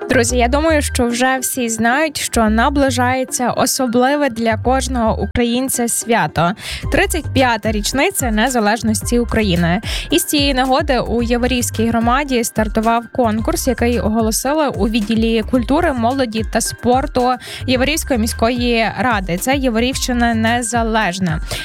Друзі, я думаю, що вже всі знають, що наближається особливе для кожного українця свято – 35-та річниця незалежності України. І з цієї нагоди у Яворівській громаді стартував конкурс, який оголосили у відділі культури, молоді та спорту Яворівської міської ради. Це Яворівщина незалежна.